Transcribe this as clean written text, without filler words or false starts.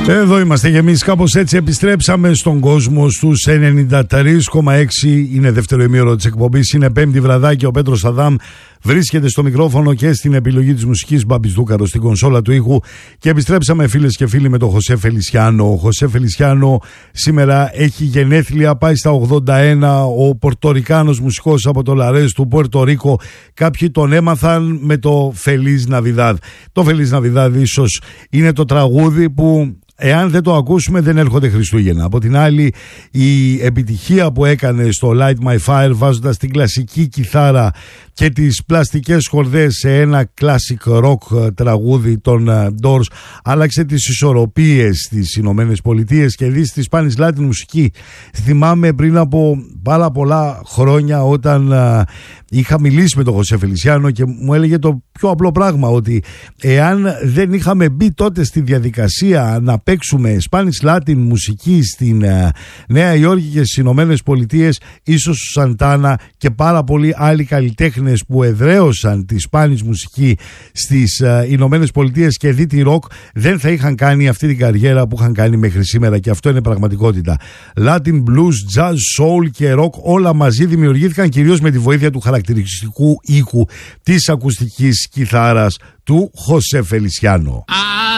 Εδώ είμαστε και εμείς, κάπως έτσι επιστρέψαμε στον κόσμο στους 93,6. Είναι δεύτερο ημίωρο της εκπομπής, είναι πέμπτη βραδάκι. Ο Πέτρος Αδάμ βρίσκεται στο μικρόφωνο και στην επιλογή της μουσικής, Μπάμπης Δούκαρος στην κονσόλα του ήχου. Και επιστρέψαμε, φίλες και φίλοι, με τον Χωσέ Φελισιάνο. Ο Χωσέ Φελισιάνο σήμερα έχει γενέθλια, πάει στα 81. Ο Πορτορικάνος μουσικός από το Λαρές του Πορτορίκο. Κάποιοι τον έμαθαν με το Feliz Navidad. Το Feliz Navidad ίσως είναι το τραγούδι που, εάν δεν το ακούσουμε, δεν έρχονται Χριστούγεννα. Από την άλλη, η επιτυχία που έκανε στο Light My Fire, βάζοντας την κλασική κιθάρα και τις πλαστικές χορδές σε ένα classic rock τραγούδι των Doors, άλλαξε τις ισορροπίες στις Ηνωμένες Πολιτείες και δει στη Spanish Latin μουσική. Θυμάμαι πριν από πάρα πολλά χρόνια, όταν είχα μιλήσει με τον Χωσέ Φελισιάνο και μου έλεγε το πιο απλό πράγμα, ότι εάν δεν είχαμε μπει τότε στη διαδικασία να παίξουμε Spanish Latin μουσική στην Νέα Υόρκη και στις Ηνωμένες Πολιτείες, ίσως ο Σαντάνα και πάρα πολλοί άλλοι καλλιτέχνες που εδραίωσαν τη Spanish μουσική στις Ηνωμένες Πολιτείες και δίτη ροκ δεν θα είχαν κάνει αυτή την καριέρα που είχαν κάνει μέχρι σήμερα, και αυτό είναι πραγματικότητα. Latin, blues, jazz, soul και rock όλα μαζί δημιουργήθηκαν κυρίως με τη βοήθεια του χαρακτηριστικού ήχου της ακουστικής κιθάρας του Χωσέ Φελισιάνο.